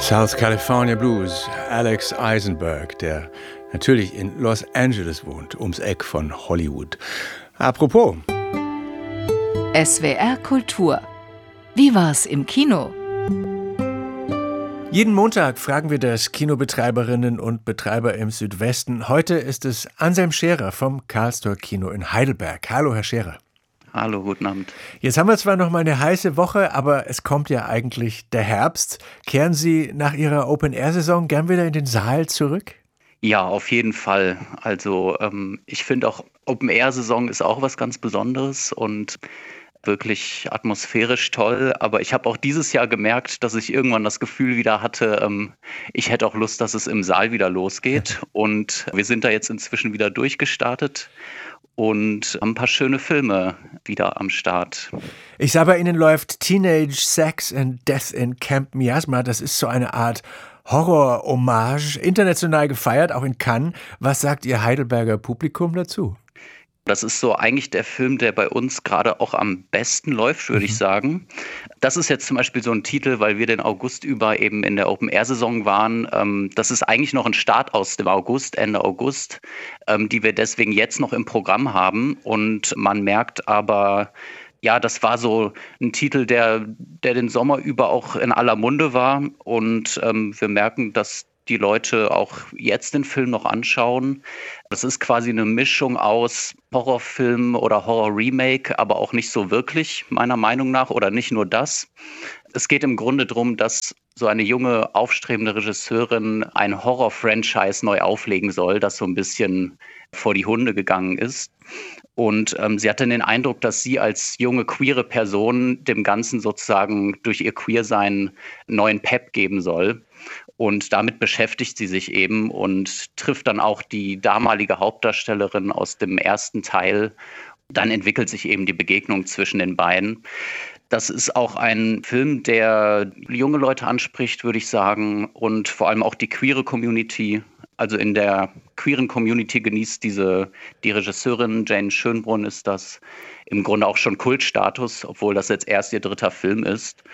South California Blues, Alex Eisenberg, der natürlich in Los Angeles wohnt, ums Eck von Hollywood. Apropos. SWR Kultur. Wie war's im Kino? Jeden Montag fragen wir das Kinobetreiberinnen und Betreiber im Südwesten. Heute ist es Anselm Scherer vom Karlstor Kino in Heidelberg. Hallo, Herr Scherer. Hallo, guten Abend. Jetzt haben wir zwar noch mal eine heiße Woche, aber es kommt ja eigentlich der Herbst. Kehren Sie nach Ihrer Open-Air-Saison gern wieder in den Saal zurück? Ja, auf jeden Fall. Also ich finde auch, Open-Air-Saison ist auch was ganz Besonderes und wirklich atmosphärisch toll. Aber ich habe auch dieses Jahr gemerkt, dass ich irgendwann das Gefühl wieder hatte, ich hätte auch Lust, dass es im Saal wieder losgeht. Und wir sind da jetzt inzwischen wieder durchgestartet und haben ein paar schöne Filme wieder am Start. Ich sah, bei Ihnen läuft Teenage Sex and Death in Camp Miasma. Das ist so eine Art Horror-Hommage, international gefeiert, auch in Cannes. Was sagt Ihr Heidelberger Publikum dazu? Das ist so eigentlich der Film, der bei uns gerade auch am besten läuft, würde ich sagen. Das ist jetzt zum Beispiel so ein Titel, weil wir den August über eben in der Open-Air-Saison waren. Das ist eigentlich noch ein Start aus dem August, Ende August, die wir deswegen jetzt noch im Programm haben. Und man merkt aber, ja, das war so ein Titel, der den Sommer über auch in aller Munde war. Und wir merken, dass die Leute auch jetzt den Film noch anschauen. Das ist quasi eine Mischung aus Horrorfilm oder Horror-Remake, aber auch nicht so wirklich, meiner Meinung nach, oder nicht nur das. Es geht im Grunde darum, dass so eine junge, aufstrebende Regisseurin ein Horror-Franchise neu auflegen soll, das so ein bisschen vor die Hunde gegangen ist. Und sie hatte den Eindruck, dass sie als junge, queere Person dem Ganzen sozusagen durch ihr Queersein neuen Pep geben soll. Und damit beschäftigt sie sich eben und trifft dann auch die damalige Hauptdarstellerin aus dem ersten Teil. Dann entwickelt sich eben die Begegnung zwischen den beiden. Das ist auch ein Film, der junge Leute anspricht, würde ich sagen, und vor allem auch die queere Community. Also in der queeren Community genießt die Regisseurin Jane Schönbrunn ist das im Grunde auch schon Kultstatus, obwohl das jetzt erst ihr dritter Film ist.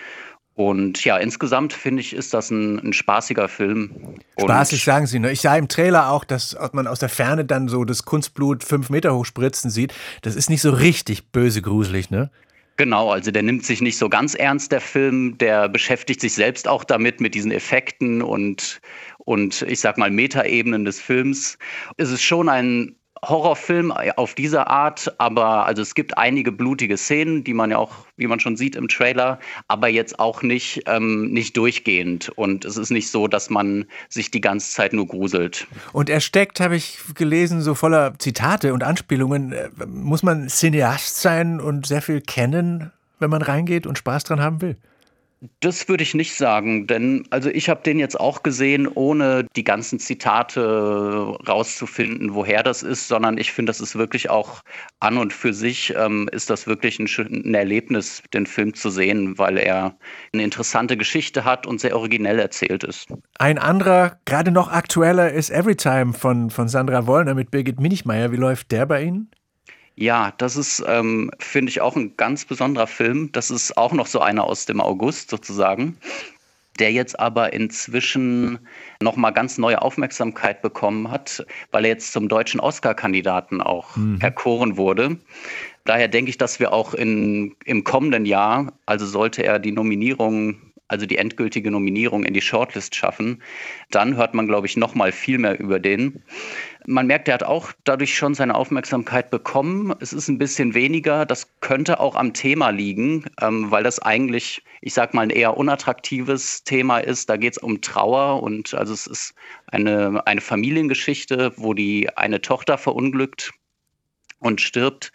Und ja, insgesamt finde ich, ist das ein spaßiger Film. Spaßig, sagen Sie, ne? Ich sah im Trailer auch, dass man aus der Ferne dann so das Kunstblut 5 Meter hoch spritzen sieht. Das ist nicht so richtig böse gruselig, ne? Genau, also der nimmt sich nicht so ganz ernst, der Film. Der beschäftigt sich selbst auch damit, mit diesen Effekten und ich sag mal Metaebenen des Films. Es ist schon ein Horrorfilm auf diese Art, aber also es gibt einige blutige Szenen, die man ja auch, wie man schon sieht im Trailer, aber jetzt auch nicht durchgehend. Und es ist nicht so, dass man sich die ganze Zeit nur gruselt. Und er steckt, habe ich gelesen, so voller Zitate und Anspielungen. Muss man Cineast sein und sehr viel kennen, wenn man reingeht und Spaß dran haben will? Das würde ich nicht sagen, denn also ich habe den jetzt auch gesehen, ohne die ganzen Zitate rauszufinden, woher das ist, sondern ich finde, das ist wirklich auch an und für sich ist das wirklich ein Erlebnis, den Film zu sehen, weil er eine interessante Geschichte hat und sehr originell erzählt ist. Ein anderer, gerade noch aktueller, ist Everytime von Sandra Wollner mit Birgit Minichmayr. Wie läuft der bei Ihnen? Ja, das ist, finde ich, auch ein ganz besonderer Film. Das ist auch noch so einer aus dem August sozusagen, der jetzt aber inzwischen nochmal ganz neue Aufmerksamkeit bekommen hat, weil er jetzt zum deutschen Oscar-Kandidaten auch erkoren wurde. Daher denke ich, dass wir auch im kommenden Jahr, also sollte er die Nominierung, also die endgültige Nominierung in die Shortlist schaffen, dann hört man, glaube ich, noch mal viel mehr über den. Man merkt, er hat auch dadurch schon seine Aufmerksamkeit bekommen. Es ist ein bisschen weniger. Das könnte auch am Thema liegen, weil das eigentlich, ich sag mal, ein eher unattraktives Thema ist. Da geht es um Trauer und also es ist eine Familiengeschichte, wo die eine Tochter verunglückt und stirbt.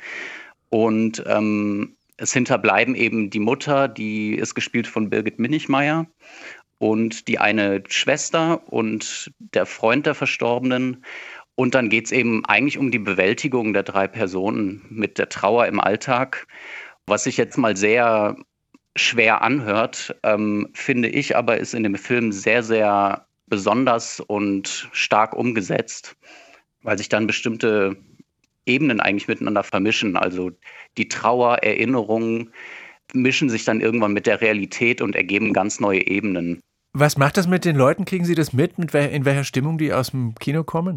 Und es hinterbleiben eben die Mutter, die ist gespielt von Birgit Minichmayr, und die eine Schwester und der Freund der Verstorbenen. Und dann geht es eben eigentlich um die Bewältigung der 3 Personen mit der Trauer im Alltag. Was sich jetzt mal sehr schwer anhört, finde ich aber, ist in dem Film sehr, sehr besonders und stark umgesetzt, weil sich dann bestimmte Ebenen eigentlich miteinander vermischen. Also die Trauer, Erinnerungen mischen sich dann irgendwann mit der Realität und ergeben ganz neue Ebenen. Was macht das mit den Leuten? Kriegen Sie das mit, in welcher Stimmung die aus dem Kino kommen?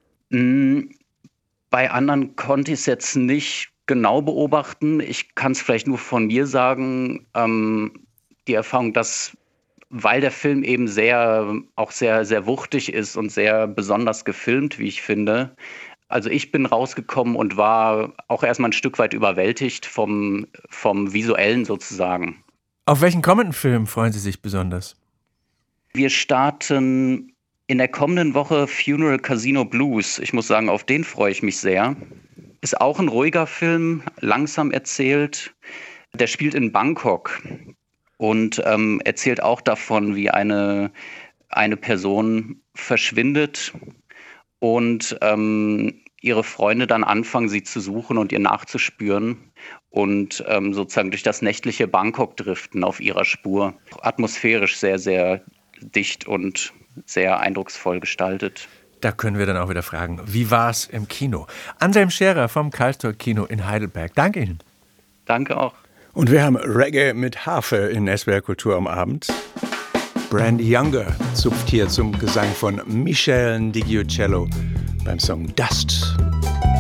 Bei anderen konnte ich es jetzt nicht genau beobachten. Ich kann es vielleicht nur von mir sagen, die Erfahrung, dass, weil der Film eben auch sehr, sehr wuchtig ist und sehr besonders gefilmt, wie ich finde. Also ich bin rausgekommen und war auch erstmal ein Stück weit überwältigt vom Visuellen sozusagen. Auf welchen kommenden Film freuen Sie sich besonders? Wir starten in der kommenden Woche Funeral Casino Blues. Ich muss sagen, auf den freue ich mich sehr. Ist auch ein ruhiger Film, langsam erzählt. Der spielt in Bangkok und erzählt auch davon, wie eine Person verschwindet und ihre Freunde dann anfangen, sie zu suchen und ihr nachzuspüren und sozusagen durch das nächtliche Bangkok driften auf ihrer Spur. Atmosphärisch sehr, sehr dicht und sehr eindrucksvoll gestaltet. Da können wir dann auch wieder fragen, wie war's im Kino? Anselm Scherer vom Karlstor Kino in Heidelberg. Danke Ihnen. Danke auch. Und wir haben Reggae mit Harfe in SWR Kultur am Abend. Brandy Younger zupft hier zum Gesang von Michel Di Giucello beim Song Dust.